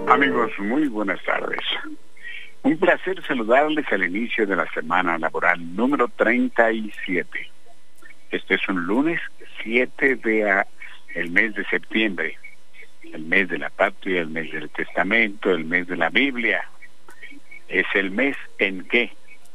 Amigos, muy buenas tardes. Un placer saludarles al inicio de la semana laboral número 37. Este es un lunes 7 de el mes de septiembre, el mes de la patria, el mes del testamento, el mes de la Biblia. Es el mes en que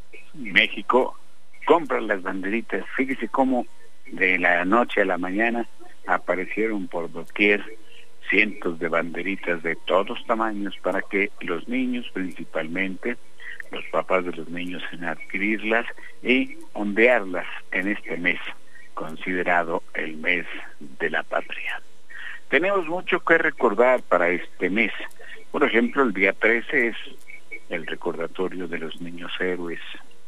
México compra las banderitas. Fíjese cómo de la noche a la mañana aparecieron por doquier cientos de banderitas de todos tamaños para que los niños, principalmente los papás de los niños, en adquirirlas y ondearlas en este mes, considerado el mes de la patria. Tenemos mucho que recordar para este mes. Por ejemplo, el día 13 es el recordatorio de los niños héroes.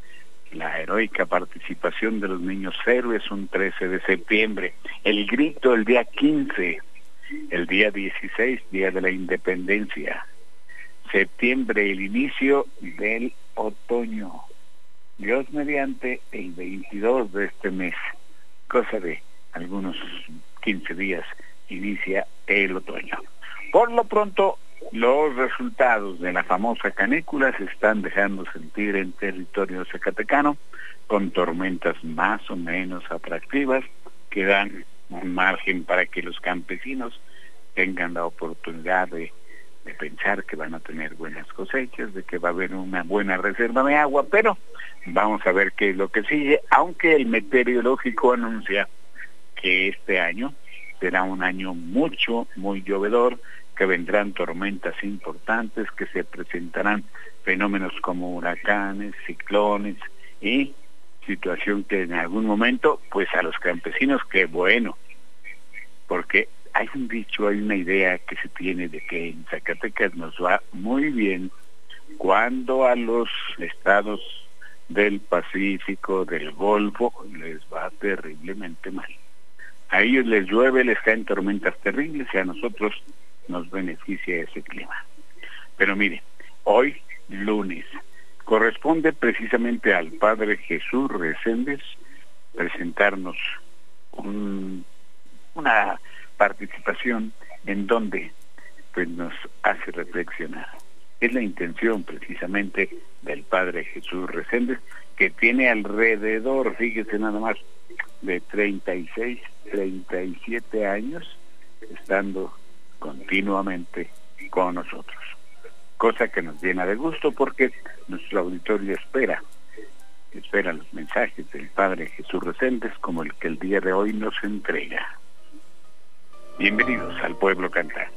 La heroica participación de los niños héroes un 13 de septiembre. El grito el día 15. El día 16, Día de la Independencia. Septiembre, el inicio del otoño. Dios mediante, el 22 de este mes, cosa de algunos 15 días, inicia el otoño. Por lo pronto, los resultados de la famosa canícula se están dejando sentir en territorio zacatecano, con tormentas más o menos atractivas que dan un margen para que los campesinos tengan la oportunidad de pensar que van a tener buenas cosechas, de que va a haber una buena reserva de agua, pero vamos a ver qué es lo que sigue, aunque el meteorológico anuncia que este año será un año muy llovedor, que vendrán tormentas importantes, que se presentarán fenómenos como huracanes, ciclones y situación que en algún momento, pues a los campesinos, qué bueno, porque hay un dicho, hay una idea que se tiene de que en Zacatecas nos va muy bien, cuando a los estados del Pacífico, del Golfo, les va terriblemente mal. A ellos les llueve, les caen tormentas terribles y a nosotros nos beneficia ese clima. Pero mire, hoy, lunes, corresponde precisamente al Padre Jesús Reséndez presentarnos una participación en donde pues nos hace reflexionar. Es la intención precisamente del Padre Jesús Reséndez, que tiene alrededor, fíjese nada más, de 36, 37 años estando continuamente con nosotros, cosa que nos llena de gusto porque nuestro auditorio espera los mensajes del Padre Jesús Reséndez como el que el día de hoy nos entrega. Bienvenidos al Pueblo Cantante.